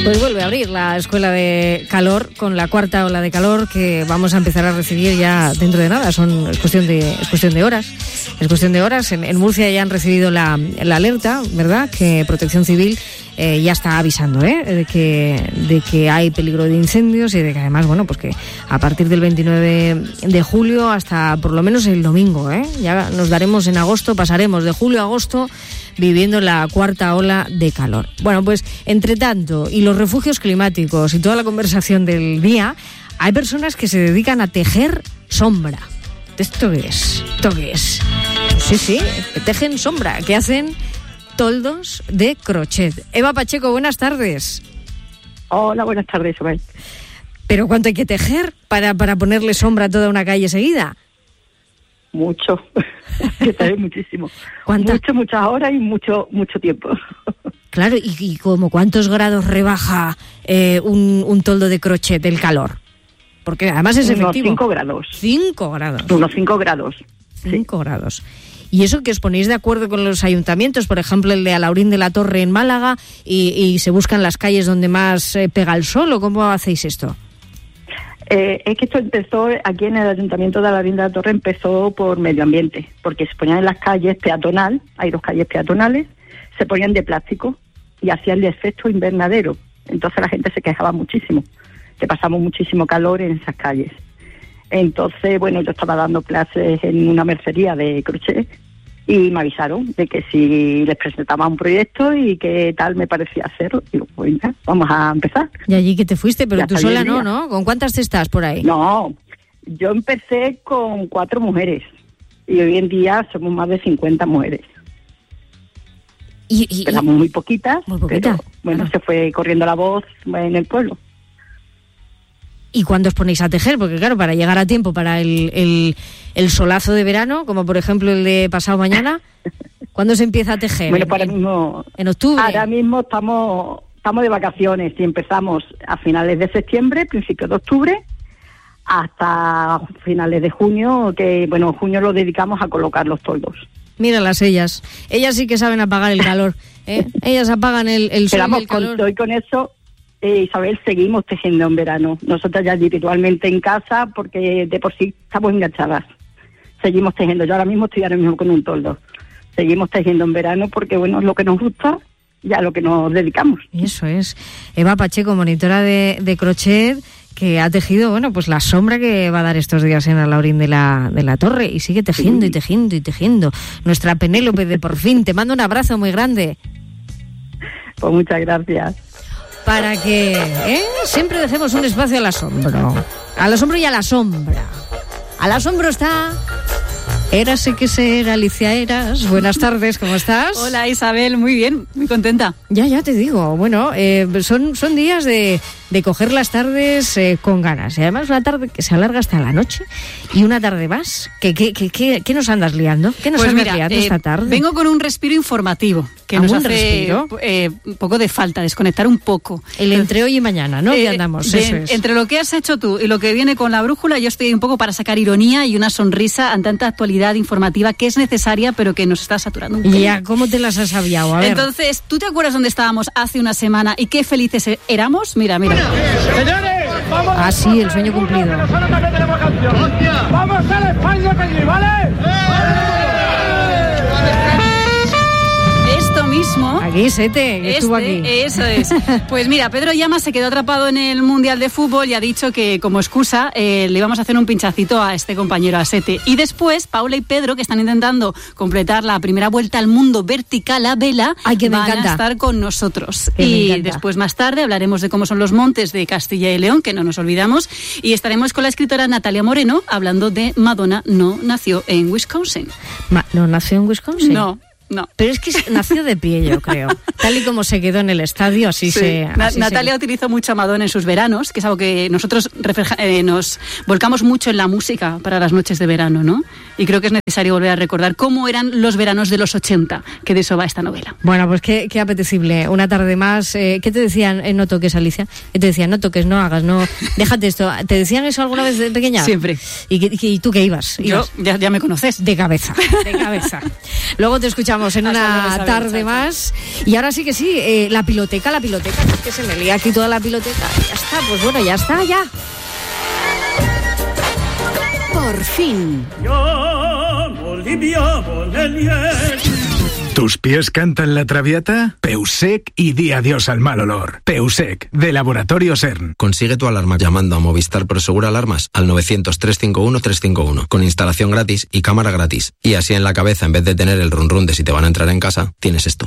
Pues vuelve a abrir la escuela de calor con la cuarta ola de calor que vamos a empezar a recibir ya dentro de nada. Es cuestión de horas. Es cuestión de horas. En Murcia ya han recibido la alerta, ¿verdad? Que Protección Civil ya está avisando, de que hay peligro de incendios y de que además, bueno, pues que a partir del 29 de julio hasta por lo menos el domingo, ya nos daremos en agosto, pasaremos de julio a agosto viviendo la cuarta ola de calor. Bueno, pues entre tanto, y los refugios climáticos y toda la conversación del día, hay personas que se dedican a tejer sombra. ¿Esto qué es? Sí, tejen sombra, que hacen toldos de crochet. Eva Pacheco, buenas tardes. Hola, buenas tardes, Isabel. ¿Pero cuánto hay que tejer para ponerle sombra a toda una calle seguida? Mucho, que tejer muchísimo. Muchas horas y mucho tiempo. Claro, ¿y como cuántos grados rebaja un toldo de crochet el calor? Porque además es efectivo. Unos 5 grados. 5 grados. Unos 5 grados. 5 grados. ¿Y eso que os ponéis de acuerdo con los ayuntamientos? Por ejemplo, el de Alaurín de la Torre en Málaga, y se buscan las calles donde más pega el sol, ¿o cómo hacéis esto? Es que esto empezó aquí en el Ayuntamiento de Alaurín de la Torre, empezó por medio ambiente, porque se ponían en las calles peatonal, hay 2 calles peatonales, se ponían de plástico y hacían el efecto invernadero. Entonces la gente se quejaba muchísimo, que pasamos muchísimo calor en esas calles. Entonces, bueno, yo estaba dando clases en una mercería de crochet y me avisaron de que si les presentaba un proyecto y que tal me parecía hacerlo. Digo, pues ya, vamos a empezar. ¿Y allí que te fuiste? Pero tú sola no? ¿Con cuántas estás por ahí? No, yo empecé con 4 mujeres y hoy en día somos más de 50 mujeres. Empezamos muy poquitas, pero bueno, se fue corriendo la voz en el pueblo. ¿Y cuándo os ponéis a tejer? Porque claro, para llegar a tiempo para el solazo de verano, como por ejemplo el de pasado mañana, ¿cuándo se empieza a tejer? Bueno, para mismo, ¿en octubre? Ahora mismo estamos de vacaciones y empezamos a finales de septiembre, principios de octubre, hasta finales de junio, que bueno, junio lo dedicamos a colocar los toldos. Míralas ellas sí que saben apagar el calor, ellas apagan el sol y el calor. Con eso... Isabel, seguimos tejiendo en verano. Nosotras ya individualmente en casa, porque de por sí estamos enganchadas. Seguimos tejiendo. Yo ahora mismo estoy con un toldo. Seguimos tejiendo en verano porque, bueno, es lo que nos gusta y a lo que nos dedicamos. Eso es. Eva Pacheco, monitora de crochet, que ha tejido, bueno, pues la sombra que va a dar estos días en Alaurín de la Torre, y sigue tejiendo, sí. y tejiendo. Nuestra Penélope de Por Fin, te mando un abrazo muy grande. Pues muchas gracias. Para que siempre dejemos un espacio al asombro. Al asombro y a la sombra. Al asombro está... Érase que ser, Alicia Eras. Buenas tardes, ¿cómo estás? Hola, Isabel, muy bien, muy contenta. Ya te digo, bueno, son días de coger las tardes con ganas. Y además una tarde que se alarga hasta la noche y una tarde más. ¿Qué nos andas liando? ¿Qué nos andas liando esta tarde? Vengo con un respiro informativo que nos hace un poco de falta, desconectar un poco. El entre hoy y mañana, ¿no? Que andamos, eso es. Entre lo que has hecho tú y lo que viene con la brújula, yo estoy un poco para sacar ironía y una sonrisa ante tanta actualidad informativa que es necesaria, pero que nos está saturando un poco. Ya, ¿cómo te las has aviado? A ver. Entonces, ¿tú te acuerdas dónde estábamos hace una semana y qué felices éramos? Mira. Señores, vamos. Ah, sí, el sueño cumplido. Vamos a la España que ¿vale? Esto mismo. Aquí, Sete, que estuvo aquí. Eso es. Pues mira, Pedro Llamas se quedó atrapado en el Mundial de Fútbol y ha dicho que como excusa le íbamos a hacer un pinchacito a este compañero, a Sete. Y después, Paula y Pedro, que están intentando completar la primera vuelta al mundo vertical a vela, van a estar con nosotros. Y después, más tarde, hablaremos de cómo son los montes de Castilla y León, que no nos olvidamos, y estaremos con la escritora Natalia Moreno hablando de Madonna no nació en Wisconsin. ¿No nació en Wisconsin? No. Pero es que nació de pie, yo creo. Tal y como se quedó en el estadio, así. Natalia utilizó mucho a Madonna en sus veranos, que es algo que nosotros nos volcamos mucho en la música para las noches de verano, ¿no? Y creo que es necesario volver a recordar cómo eran los veranos de los 80, que de eso va esta novela. Bueno, pues qué apetecible. Una tarde más. ¿Qué te decían? No toques, Alicia. ¿Qué te decían? No toques, no hagas, no... Déjate esto. ¿Te decían eso alguna vez de pequeña? Siempre. ¿Y tú qué ibas? Yo, ya me conoces. De cabeza. Luego te escuchamos Vamos, en una tarde más. Y ahora sí que sí, la piloteca, es que se me lía aquí toda la piloteca. Ya está, pues bueno, ya está, ya. Por fin. ¿Tus pies cantan la traviata? Peusec y di adiós al mal olor. Peusec, de Laboratorio CERN. Consigue tu alarma llamando a Movistar Prosegura Alarmas al 900-351-351 con instalación gratis y cámara gratis. Y así en la cabeza, en vez de tener el run run de si te van a entrar en casa, tienes esto.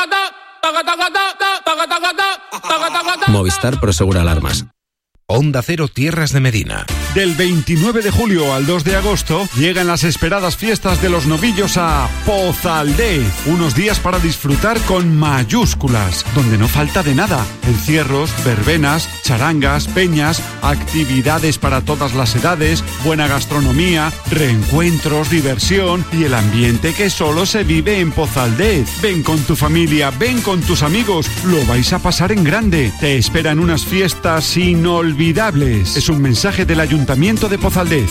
Movistar Prosegura Alarmas. Onda Cero Tierras de Medina. Del 29 de julio al 2 de agosto llegan las esperadas fiestas de los novillos a Pozaldez. Unos días para disfrutar con mayúsculas, donde no falta de nada. Encierros, verbenas, charangas, peñas, actividades para todas las edades, buena gastronomía, reencuentros, diversión y el ambiente que solo se vive en Pozaldez. Ven con tu familia, ven con tus amigos, lo vais a pasar en grande. Te esperan unas fiestas inolvidables. Es un mensaje del Ayuntamiento de Pozaldez.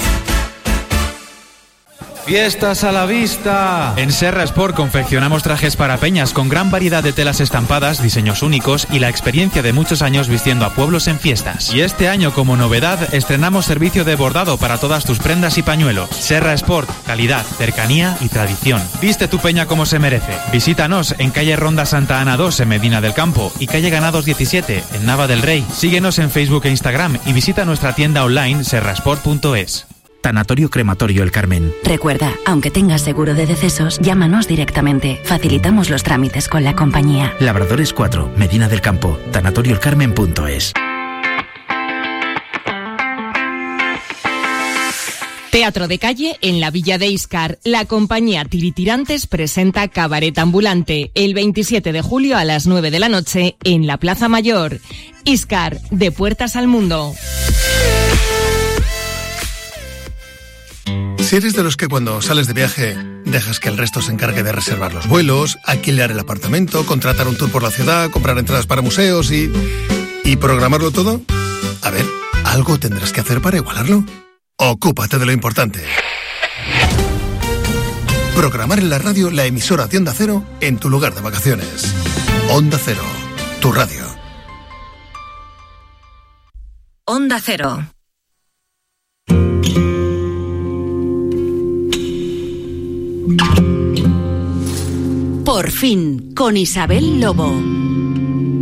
¡Fiestas a la vista! En Serra Sport confeccionamos trajes para peñas con gran variedad de telas estampadas, diseños únicos y la experiencia de muchos años vistiendo a pueblos en fiestas. Y este año, como novedad, estrenamos servicio de bordado para todas tus prendas y pañuelos. Serra Sport, calidad, cercanía y tradición. Viste tu peña como se merece. Visítanos en calle Ronda Santa Ana 2 en Medina del Campo y calle Ganados 17 en Nava del Rey. Síguenos en Facebook e Instagram y visita nuestra tienda online serrasport.es. Tanatorio Crematorio El Carmen. Recuerda, aunque tengas seguro de decesos, llámanos directamente. Facilitamos los trámites con la compañía. Labradores 4, Medina del Campo. Tanatorioelcarmen.es. Teatro de calle en la Villa de Íscar. La compañía Tiritirantes presenta Cabaret Ambulante el 27 de julio a las 9 de la noche en la Plaza Mayor. Íscar, de puertas al mundo. Si eres de los que cuando sales de viaje dejas que el resto se encargue de reservar los vuelos, alquilar el apartamento, contratar un tour por la ciudad, comprar entradas para museos y programarlo todo, a ver, algo tendrás que hacer para igualarlo. Ocúpate de lo importante. Programar en la radio la emisora de Onda Cero en tu lugar de vacaciones. Onda Cero, tu radio. Onda Cero. Por fin, con Isabel Lobo.